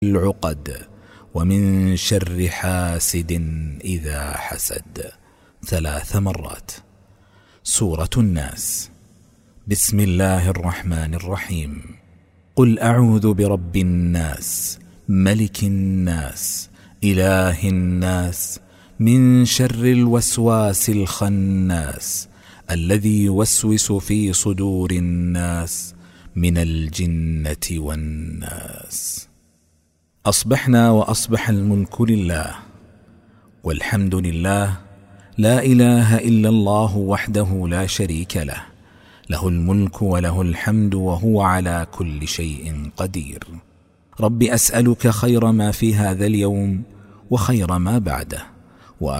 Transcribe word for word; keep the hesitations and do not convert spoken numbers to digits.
العقد ومن شر حاسد إذا حسد ثلاث مرات. سورة الناس. بسم الله الرحمن الرحيم. قل أعوذ برب الناس ملك الناس إله الناس من شر الوسواس الخناس الذي يوسوس في صدور الناس من الجنة والناس. أصبحنا وأصبح الملك لله والحمد لله، لا إله إلا الله وحده لا شريك له، له الملك وله الحمد وهو على كل شيء قدير. رب أسألك خير ما في هذا اليوم وخير ما بعده،